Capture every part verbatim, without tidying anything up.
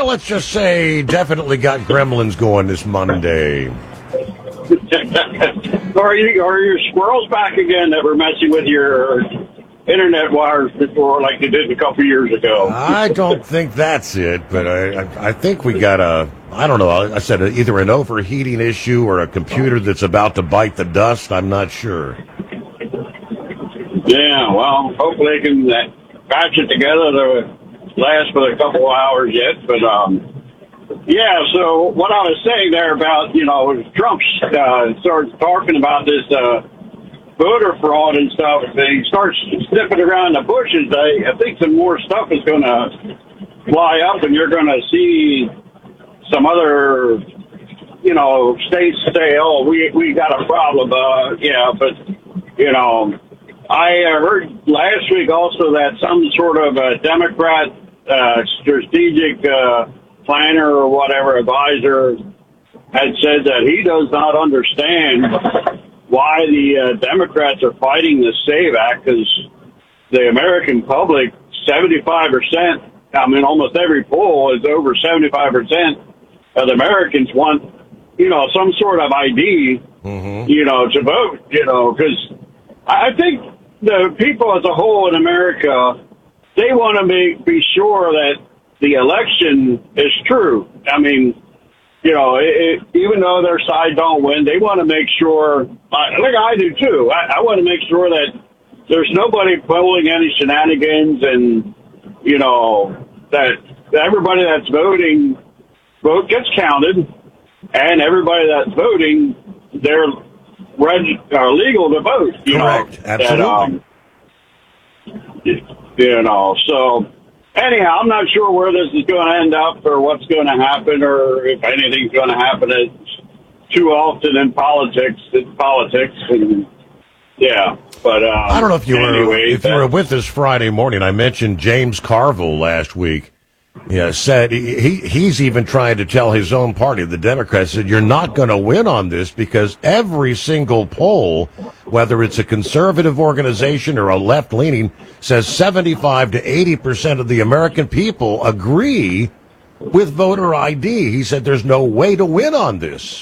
let's just say definitely got gremlins going this Monday. Are you are your squirrels back again that were messing with your internet wires before, like they did a couple years ago? I don't think that's it, but I, I, I think we got a, I don't know, I said either an overheating issue or a computer that's about to bite the dust. I'm not sure. Yeah, well, hopefully they can uh, patch it together to last for a couple of hours yet. But, um, yeah, so what I was saying there about, you know, Trump uh, starts talking about this uh, voter fraud and stuff, and he starts sniffing around the bushes, I, I think some more stuff is going to fly up, and you're going to see some other, you know, states say, oh, we we got a problem. Uh, yeah, but, you know, I uh, heard last week also that some sort of uh, Democrat uh, strategic uh, planner or whatever advisor had said that he does not understand why the uh, Democrats are fighting the SAVE Act, because the American public, seventy-five percent, I mean, almost every poll is over seventy-five percent of the Americans want, you know, some sort of I D, mm-hmm. you know, to vote, you know, because I think the people as a whole in America, they want to be, be sure that the election is true. I mean, you know, it, it, even though their side don't win, they want to make sure, uh, like I do too, I, I want to make sure that there's nobody pulling any shenanigans, and, you know, that everybody that's voting, vote gets counted, and everybody that's voting, they're reg- are legal to vote. You Correct. know, Absolutely. That, um, you know, so anyhow, I'm not sure where this is going to end up or what's going to happen or if anything's going to happen. It's too often in politics. It's politics. And, yeah. But um, I don't know if you anyway, were if you were with us Friday morning. I mentioned James Carville last week. Yeah, said he he's even trying to tell his own party, the Democrats, said you're not going to win on this because every single poll, whether it's a conservative organization or a left-leaning, says seventy-five to eighty percent of the American people agree with voter I D. He said there's no way to win on this.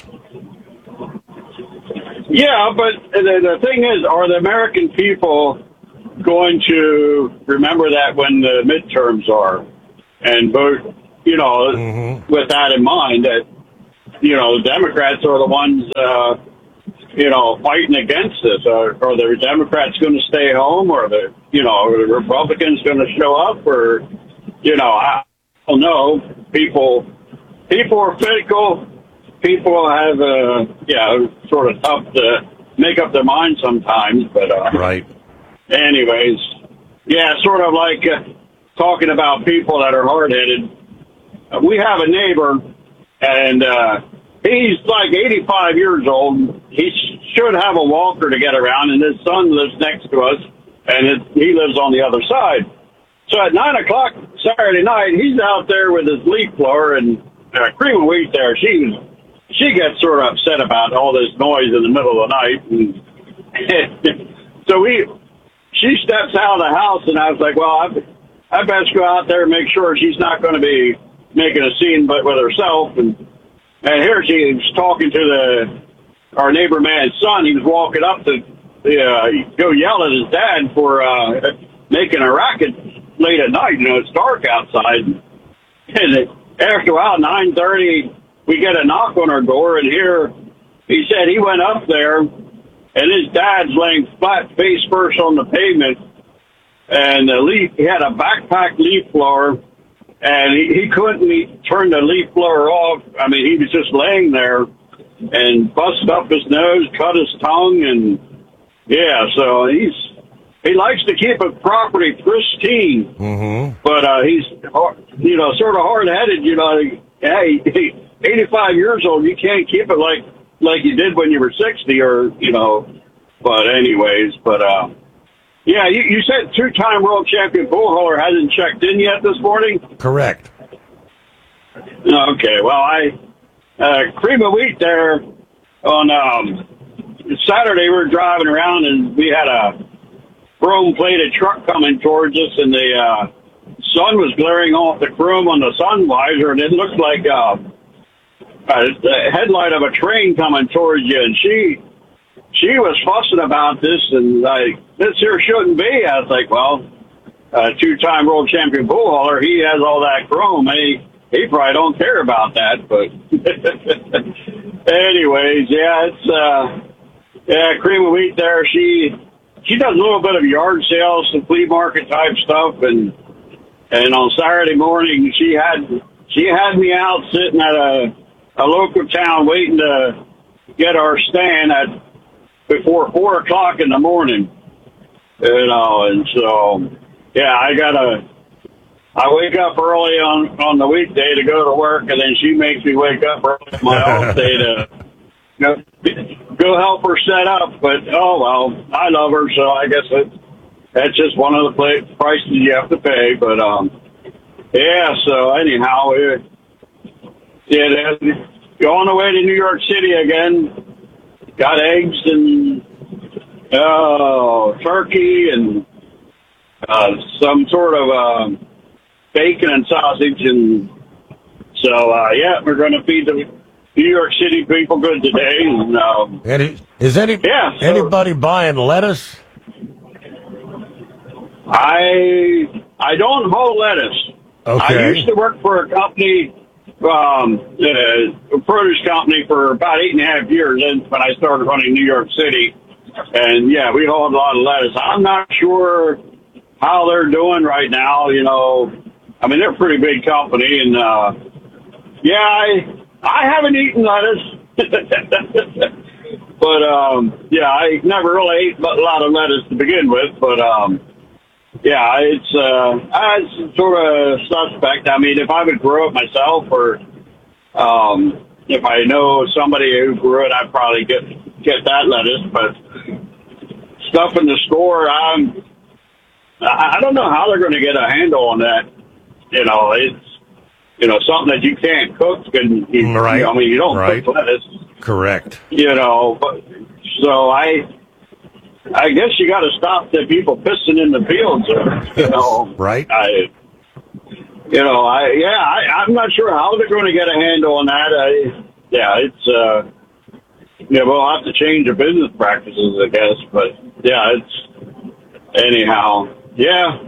Yeah, but the, the thing is, are the American people going to remember that when the midterms are and vote, you know, mm-hmm. with that in mind, that, you know, the Democrats are the ones, uh, you know, fighting against this? Are, are the Democrats going to stay home, or the, you know, are the Republicans going to show up, or, you know, I don't know. People, people are fickle. People have, uh, yeah, sort of tough to make up their minds sometimes, but, uh, right. Anyways, yeah, sort of like uh, talking about people that are hard-headed. Uh, we have a neighbor, and uh, he's like eighty-five years old. He sh- should have a walker to get around, and his son lives next to us, and it, he lives on the other side. So at nine o'clock Saturday night, he's out there with his leaf blower, and uh, Cream of Wheat there, she she gets sort of upset about all this noise in the middle of the night. And so we, she steps out of the house, and I was like, well, I, I best go out there and make sure she's not going to be making a scene but with herself. And and here she was talking to the our neighbor man's son. He was walking up to uh, go yell at his dad for uh, making a racket late at night. You know, it's dark outside. And after a while, nine thirty, we get a knock on our door, and here he said he went up there, and his dad's laying flat face first on the pavement, and the leaf, he had a backpack leaf blower, and he, he couldn't he turn the leaf blower off. I mean, he was just laying there and busted up his nose, cut his tongue, and yeah, so he's he likes to keep a property pristine, mm-hmm. but uh, he's, you know, sort of hard-headed. You know, hey, eighty-five years old, you can't keep it like like you did when you were sixty, or you know. But anyways, but uh, yeah, you, you said two-time world champion bull hauler hasn't checked in yet this morning? Correct. Okay, well, I uh, Cream of Wheat there on um, Saturday. We were driving around, and we had a chrome-plated truck coming towards us, and the uh, sun was glaring off the chrome on the sun visor, and it looked like uh, uh, the headlight of a train coming towards you. And she she was fussing about this, and like, this here shouldn't be. I was like, well, uh, two-time world champion bull hauler, he has all that chrome, and he, he probably don't care about that. But anyways, yeah, it's uh, yeah, cream of wheat there. She she does a little bit of yard sales, some flea market type stuff, and and on Saturday morning she had she had me out sitting at a a local town waiting to get our stand at before four o'clock in the morning, you know, and so yeah, I gotta. I wake up early on on the weekday to go to work, and then she makes me wake up early on my off day to you know, go help her set up. But oh well, I love her, so I guess it's that's just one of the play, prices you have to pay. But um, yeah. So anyhow, it, yeah, go on the way to New York City again. Got eggs and uh, turkey and uh, some sort of uh, bacon and sausage, and so uh, yeah, we're going to feed the New York City people good today. And, um, Any, is any yeah, so anybody buying lettuce? I I don't haul lettuce. Okay. I used to work for a company. Um, uh, a produce company for about eight and a half years then when I started running New York City. And yeah, we hauled a lot of lettuce. I'm not sure how they're doing right now. You know, I mean, they're a pretty big company, and, uh, yeah, I, I haven't eaten lettuce, but, um, yeah, I never really ate a lot of lettuce to begin with, but, um, yeah, it's, uh, it's sort of suspect. I mean, if I would grow it myself, or, um, if I know somebody who grew it, I'd probably get, get that lettuce. But stuff in the store, I'm, I don't know how they're going to get a handle on that. You know, it's, you know, something that you can't cook, and you, right. I mean, you don't right. cook lettuce. Correct. You know, but, so I, I guess you got to stop the people pissing in the fields, or, you know. Right. I, you know, I yeah, I, I'm not sure how they're going to get a handle on that. I, yeah, it's uh, yeah, we'll have to change the business practices, I guess. But yeah, it's anyhow. Yeah,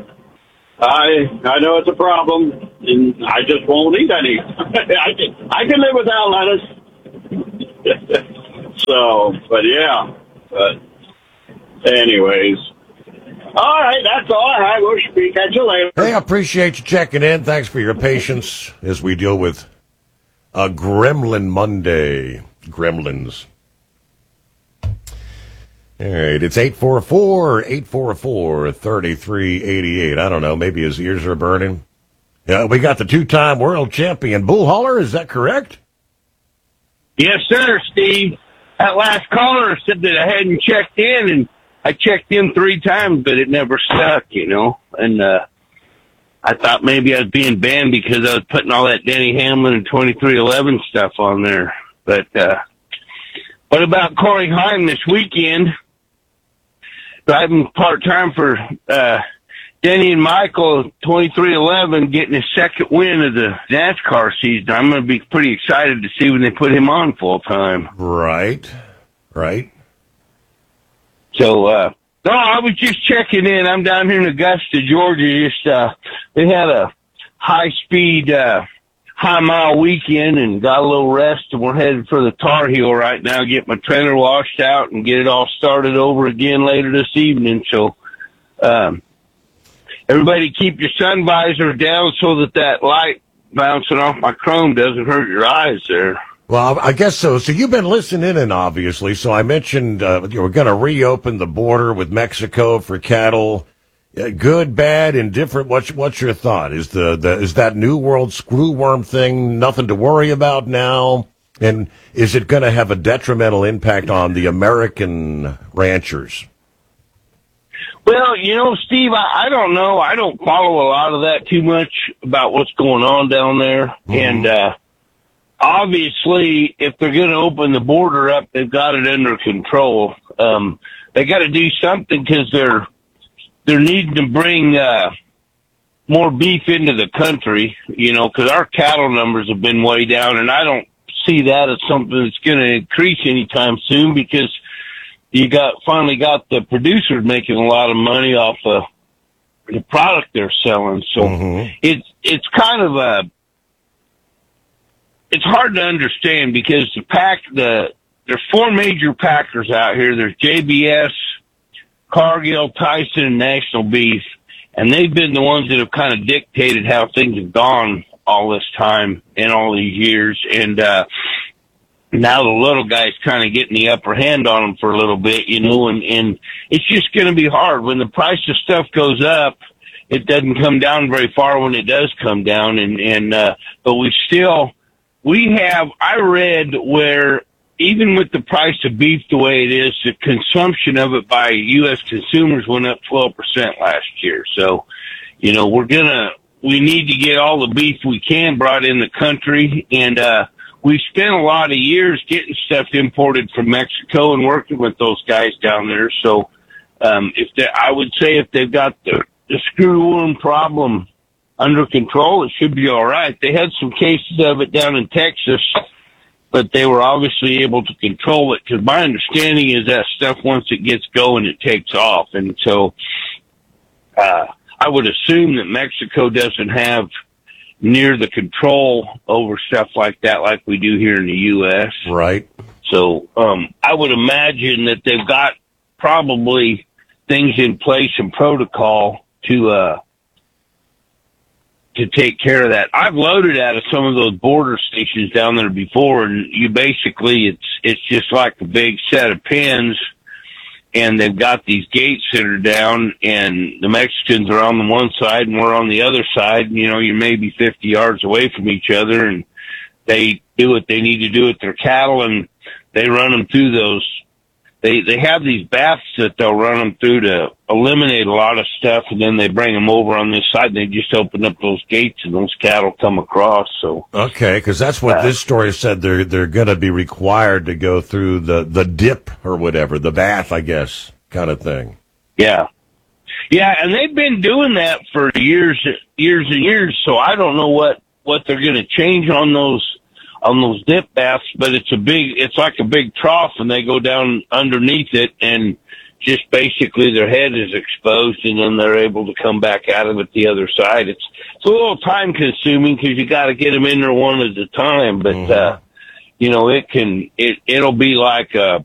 I I know it's a problem, and I just won't eat any. I can I can live without lettuce. So, but yeah, but. Anyways, all right, that's all I have. We'll speak at you later. Hey, I appreciate you checking in. Thanks for your patience as we deal with a Gremlin Monday. Gremlins. All right, it's eight four four, eight four four, three three eight eight. I don't know, maybe his ears are burning. Yeah, we got the two-time world champion bull hauler, is that correct? Yes, sir, Steve. That last caller said that I hadn't checked in, and I checked in three times, but it never stuck, you know. And uh I thought maybe I was being banned because I was putting all that Denny Hamlin and twenty-three eleven stuff on there. But uh what about Corey Heim this weekend? Driving part-time for uh Denny and Michael, twenty-three eleven, getting his second win of the NASCAR season. I'm going to be pretty excited to see when they put him on full-time. Right, right. So, uh, no, I was just checking in. I'm down here in Augusta, Georgia. Just, uh, they had a high-speed, uh, high-mile weekend and got a little rest, and we're headed for the Tar Heel right now, get my trailer washed out and get it all started over again later this evening. So, um, everybody keep your sun visor down so that that light bouncing off my chrome doesn't hurt your eyes there. Well, I guess so. So you've been listening in, obviously. So I mentioned uh, we're going to reopen the border with Mexico for cattle. Uh, good, bad, indifferent. What's what's your thought? Is the, the is that New World screwworm thing nothing to worry about now? And is it going to have a detrimental impact on the American ranchers? Well, you know, Steve, I, I don't know. I don't follow a lot of that too much about what's going on down there. Mm-hmm. And, uh, obviously, if they're going to open the border up, they've got it under control. Um, they got to do something because they're, they're needing to bring, uh, more beef into the country, you know, because our cattle numbers have been way down, and I don't see that as something that's going to increase anytime soon, because you got finally got the producers making a lot of money off of the product they're selling. So mm-hmm. it's it's kind of a it's hard to understand, because the pack the there's four major packers out here. There's J B S, Cargill, Tyson, and National Beef, and they've been the ones that have kind of dictated how things have gone all this time and all these years. And uh now the little guy's kind of getting the upper hand on them for a little bit, you know, and, and it's just going to be hard. When the price of stuff goes up, it doesn't come down very far when it does come down. And, and, uh, but we still, we have, I read where even with the price of beef the way it is, the consumption of it by U S consumers went up twelve percent last year. So, you know, we're going to, we need to get all the beef we can brought in the country. And, uh, we spent a lot of years getting stuff imported from Mexico and working with those guys down there. So, um, if they, I would say if they've got the, the screwworm problem under control, it should be all right. They had some cases of it down in Texas, but they were obviously able to control it, because my understanding is that stuff, once it gets going, it takes off. And so, uh, I would assume that Mexico doesn't have near the control over stuff like that like we do here in the U S. Right. So um, I would imagine that they've got probably things in place and protocol to uh, to take care of that. I've loaded out of some of those border stations down there before, and you basically, it's it's just like a big set of pins, and they've got these gates that are down, and the Mexicans are on the one side and we're on the other side. You know, you're maybe fifty yards away from each other, and they do what they need to do with their cattle, and they run them through those. They, they have these baths that they'll run them through to eliminate a lot of stuff, and then they bring them over on this side, and they just open up those gates, and those cattle come across. So okay, because that's what uh, this story said. They're they're going to be required to go through the the dip or whatever, the bath, I guess, kind of thing. Yeah, yeah, and they've been doing that for years, years and years. So I don't know what what they're going to change on those. on those dip baths, but it's a big, it's like a big trough, and they go down underneath it, and just basically their head is exposed, and then they're able to come back out of it the other side. It's, it's a little time consuming, because you got to get them in there one at a time, but, mm-hmm. uh, you know, it can, it, it'll be like a,